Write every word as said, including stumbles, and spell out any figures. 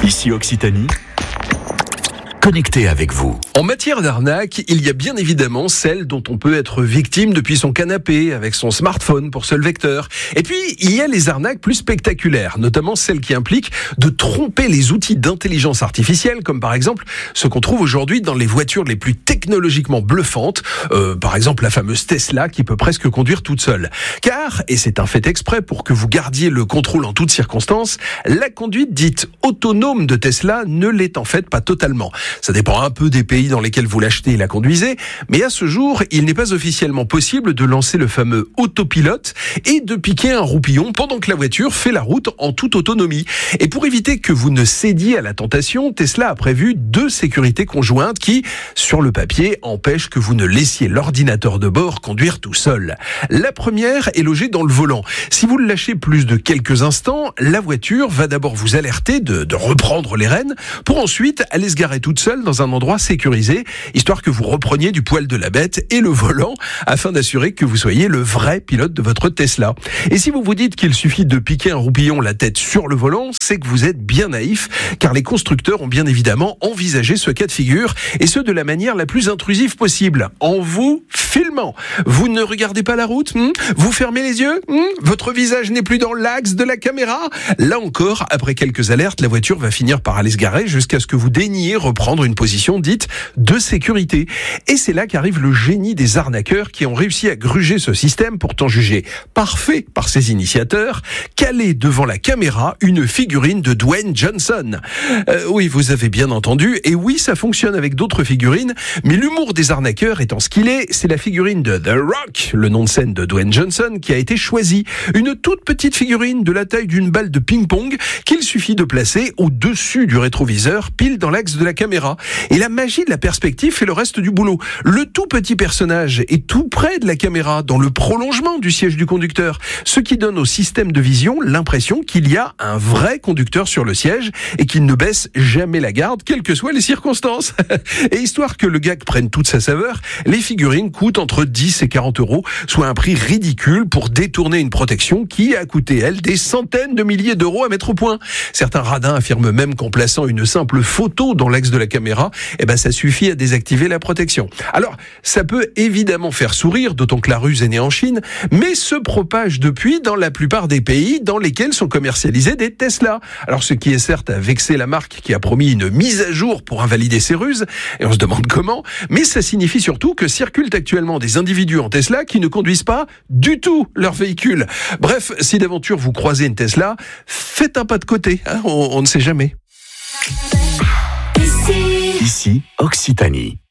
Ici Occitanie, connecté avec vous. En matière d'arnaque, il y a bien évidemment celle dont on peut être victime depuis son canapé avec son smartphone pour seul vecteur. Et puis, il y a les arnaques plus spectaculaires, notamment celles qui impliquent de tromper les outils d'intelligence artificielle, comme par exemple ce qu'on trouve aujourd'hui dans les voitures les plus technologiquement bluffantes, euh, par exemple la fameuse Tesla qui peut presque conduire toute seule. Car, et c'est un fait exprès pour que vous gardiez le contrôle en toutes circonstances, la conduite dite autonome de Tesla ne l'est en fait pas totalement. Ça dépend un peu des pays dans lesquels vous l'achetez et la conduisez, mais à ce jour, il n'est pas officiellement possible de lancer le fameux autopilote et de piquer un roupillon pendant que la voiture fait la route en toute autonomie. Et pour éviter que vous ne cédiez à la tentation, Tesla a prévu deux sécurités conjointes qui, sur le papier, empêchent que vous ne laissiez l'ordinateur de bord conduire tout seul. La première est logée dans le volant. Si vous le lâchez plus de quelques instants, la voiture va d'abord vous alerter de, de reprendre les rênes pour ensuite aller se garer toute seule dans un endroit sécurisé, histoire que vous repreniez du poil de la bête et le volant, afin d'assurer que vous soyez le vrai pilote de votre Tesla. Et si vous vous dites qu'il suffit de piquer un roupillon la tête sur le volant, c'est que vous êtes bien naïf, car les constructeurs ont bien évidemment envisagé ce cas de figure, et ce de la manière la plus intrusive possible, en vous filmant. Vous ne regardez pas la route, hmm vous fermez les yeux, hmm votre visage n'est plus dans l'axe de la caméra. Là encore, après quelques alertes, la voiture va finir par aller se garer jusqu'à ce que vous daigniez reprendre une position dite de sécurité. Et c'est là qu'arrive le génie des arnaqueurs qui ont réussi à gruger ce système pourtant jugé parfait par ses initiateurs, caler devant la caméra une figurine de Dwayne Johnson. Euh, oui, vous avez bien entendu, et oui, ça fonctionne avec d'autres figurines, mais l'humour des arnaqueurs étant ce qu'il est, c'est la figurine de The Rock, le nom de scène de Dwayne Johnson, qui a été choisie. Une toute petite figurine de la taille d'une balle de ping-pong qu'il suffit de placer au-dessus du rétroviseur, pile dans l'axe de la caméra. Et la magie de la perspective fait le reste du boulot. Le tout petit personnage est tout près de la caméra, dans le prolongement du siège du conducteur, ce qui donne au système de vision l'impression qu'il y a un vrai conducteur sur le siège et qu'il ne baisse jamais la garde, quelles que soient les circonstances. Et histoire que le gag prenne toute sa saveur, les figurines coûtent entre dix et quarante euros, soit un prix ridicule pour détourner une protection qui a coûté, elle, des centaines de milliers d'euros à mettre au point. Certains radins affirment même qu'en plaçant une simple photo dans l'axe de la caméra, eh ben ça suffit à désactiver la protection. Alors, ça peut évidemment faire sourire, d'autant que la ruse est née en Chine, mais se propage depuis dans la plupart des pays dans lesquels sont commercialisés des Tesla. Alors, ce qui est certes à vexer la marque qui a promis une mise à jour pour invalider ses ruses, et on se demande comment, mais ça signifie surtout que circulent actuellement des individus en Tesla qui ne conduisent pas du tout leur véhicule. Bref, si d'aventure vous croisez une Tesla, faites un pas de côté, hein, on, on ne sait jamais. Ici Occitanie.